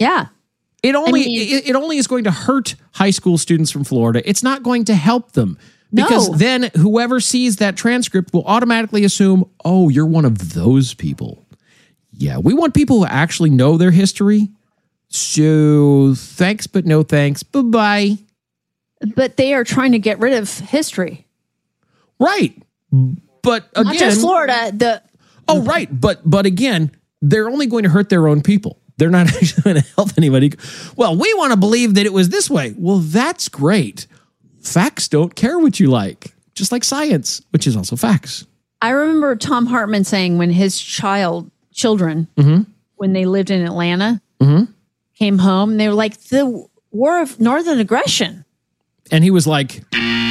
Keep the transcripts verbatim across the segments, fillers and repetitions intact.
Yeah. It only I mean, it, it only is going to hurt high school students from Florida. It's not going to help them. Because no. then whoever sees that transcript will automatically assume, oh, you're one of those people. Yeah, we want people who actually know their history. So thanks, but no thanks. Bye-bye. But they are trying to get rid of history. Right. But again, not just Florida. The oh, right. But but again, they're only going to hurt their own people. They're not actually going to help anybody. Well, we want to believe that it was this way. Well, that's great. Facts don't care what you like, just like science, which is also facts. I remember Tom Hartman saying when his child children, mm-hmm. when they lived in Atlanta, mm-hmm. came home, they were like, the war of northern aggression. And he was like,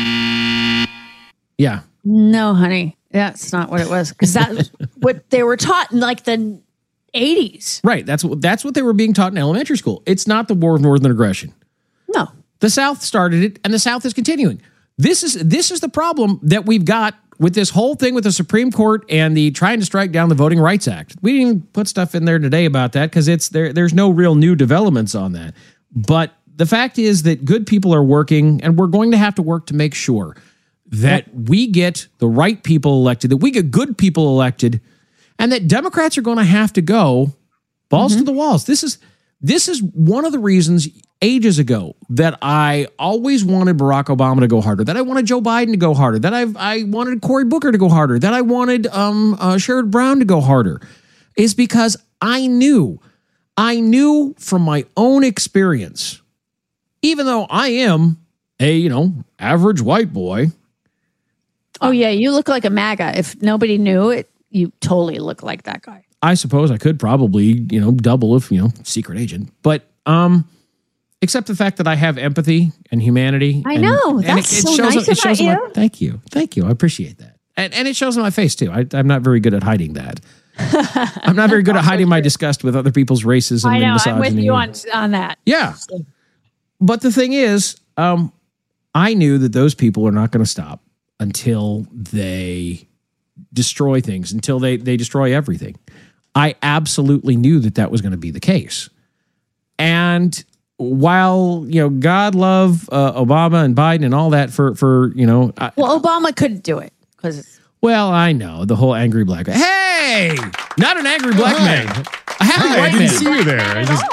yeah. No, honey, that's not what it was. Because that's what they were taught in like the eighties. Right. That's what, that's what they were being taught in elementary school. It's not the war of northern aggression. No. The South started it, and the South is continuing. This is this is the problem that we've got with this whole thing with the Supreme Court and the trying to strike down the Voting Rights Act. We didn't even put stuff in there today about that because it's there. There's no real new developments on that. But the fact is that good people are working, and we're going to have to work to make sure that we get the right people elected, that we get good people elected, and that Democrats are going to have to go balls mm-hmm. to the walls. This is this is one of the reasons ages ago that I always wanted Barack Obama to go harder, that I wanted Joe Biden to go harder, that I I wanted Cory Booker to go harder, that I wanted um, uh, Sherrod Brown to go harder, is because I knew, I knew from my own experience, even though I am a, you know, average white boy. Oh, yeah, you look like a MAGA. If nobody knew it, you totally look like that guy. I suppose I could probably, you know, double if, you know, secret agent. But, um... except the fact that I have empathy and humanity. I and, know. And That's it, it so shows, nice it shows about my, you. Thank you. Thank you. I appreciate that. And, and it shows on my face, too. I, I'm not very good at hiding that. I'm not very good at hiding my disgust with other people's racism I know. and misogyny. I'm with you on, on that. Yeah. But the thing is, um, I knew that those people are not going to stop until they destroy things, until they, they destroy everything. I absolutely knew that that was going to be the case. And while, you know, God love uh, Obama and Biden and all that for, for you know. I, well, Obama couldn't do it because. Well, I know the whole angry black guy. Hey, not an angry black oh, man. A happy hi, white I didn't man. see you there. I, just...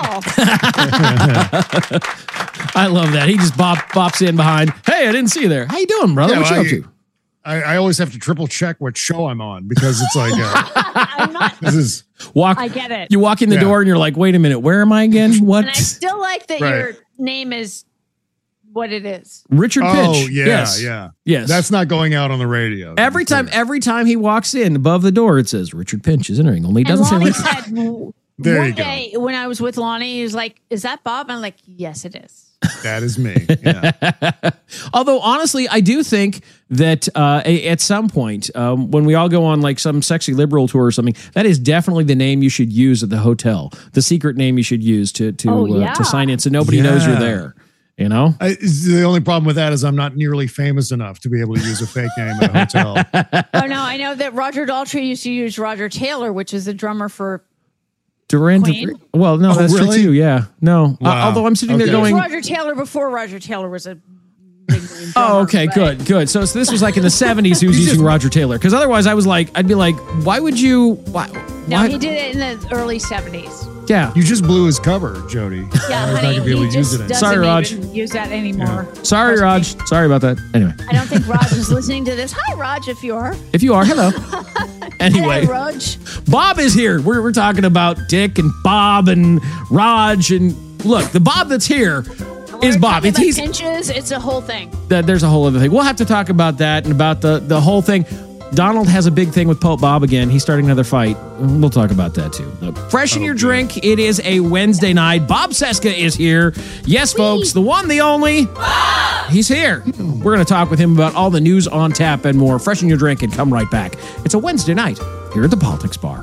I love that. He just bop, bops in behind. Hey, I didn't see you there. How you doing, brother? Yeah, what well, you up to? I, I always have to triple check what show I'm on because it's like, uh, I'm not. this is. Walk. I get it. You walk in the Yeah. door and you're like, wait a minute, where am I again? What? And I still like that Right. your name is what it is. Richard Pinch. Oh, yeah, yes. yeah. Yes. That's not going out on the radio. Every time, Clear. every time he walks in above the door, it says Richard Pinch is entering. Only it And doesn't say Lonnie Richard. said, w- There one you go. day when I was with Lonnie, he was like, "Is that Bob?" I'm like, "Yes, it is." That is me. Yeah. Although, honestly, I do think that uh, a- at some point, um, when we all go on like some sexy liberal tour or something, that is definitely the name you should use at the hotel. The secret name you should use to to Oh, uh, yeah. to sign in, so nobody knows you're Yeah. there. You know. I, the only problem with that is I'm not nearly famous enough to be able to use a fake name at a hotel. Oh no, I know that Roger Daltrey used to use Roger Taylor, which is the drummer for. Duran, Queen? well, no, Oh, that's really? true too. Yeah, no. Wow. Uh, although I'm sitting Okay. there It was going, Roger Taylor before Roger Taylor was a big name drummer. oh, okay, but- good, good. So, so this was like in the seventies. He was using Roger Taylor because otherwise, I was like, I'd be like, why would you? Why? No, why? he did it in the early seventies. Yeah. You just blew his cover, Jody. Yeah, I was not honey, gonna be able he to use just it anymore. doesn't Sorry, Raj. even use that anymore. Sorry, Trust Raj. me. Sorry about that. Anyway, I don't think Raj is listening to this. Hi, Raj, if you are. if you are, hello. Anyway, Hello, Raj. Bob is here. We're, we're talking about Dick and Bob and Raj. And look, the Bob that's here is We're Bob. talking It's, about he's, pinches. It's a whole thing. that there's a whole other thing. We'll have to talk about that and about the, the whole thing. Donald has a big thing with Pope Bob again. He's starting another fight. We'll talk about that too. Freshen your drink. It is a Wednesday night. Bob Cesca is here. Yes, folks, the one, the only. He's here. We're going to talk with him about all the news on tap and more. Freshen your drink and come right back. It's a Wednesday night here at the Politics Bar.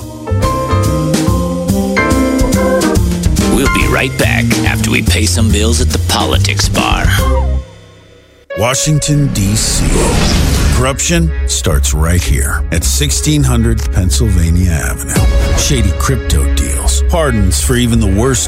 We'll be right back after we pay some bills at the Politics Bar. Washington, D C Corruption starts right here at sixteen hundred Pennsylvania Avenue. Shady crypto deals, pardons for even the worst